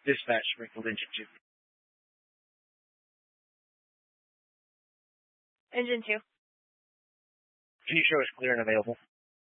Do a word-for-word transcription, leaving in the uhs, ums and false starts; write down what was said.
Dispatch, Springfield Engine two. Engine two. Can you show us clear and available?